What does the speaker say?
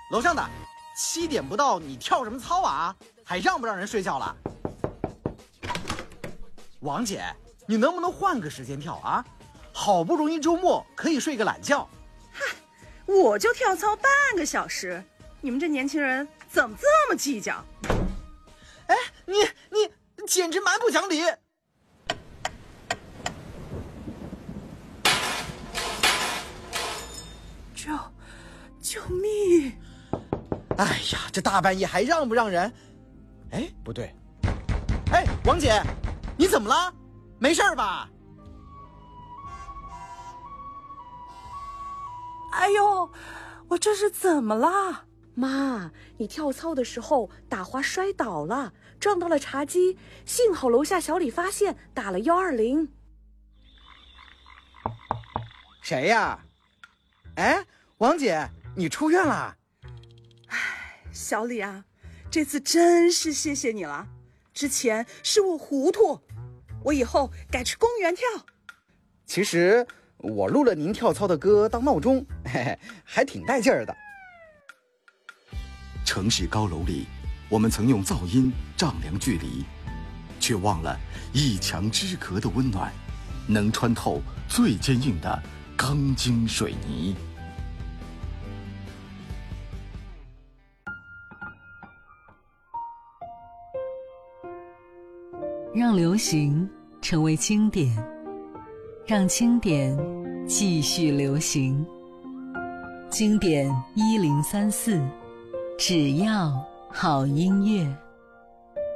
楼上的，7点不到，你跳什么操啊？还让不让人睡觉了？王姐，你能不能换个时间跳啊？好不容易周末可以睡个懒觉。 嗨，我就跳操半个小时，你们这年轻人怎么这么计较？ 哎，你简直蛮不讲理！ 救命！ 哎呀，这大半夜还让不让人？哎，不对，哎，王姐，你怎么了？没事吧？ 哎呦，我这是怎么了？ 妈，你跳操的时候打滑摔倒了，撞到了茶几，幸好楼下小李发现，打了120。 谁呀？哎，王姐，你出院了？ 哎，小李啊，这次真是谢谢你了。之前是我糊涂，我以后改去公园跳。 其实我录了您跳操的歌当闹钟，嘿嘿，还挺带劲儿的。 城市高楼里，我们曾用噪音丈量距离，却忘了一墙之隔的温暖，能穿透最坚硬的钢筋水泥。 让流行成为经典，让经典继续流行。经典1034，只要好音乐。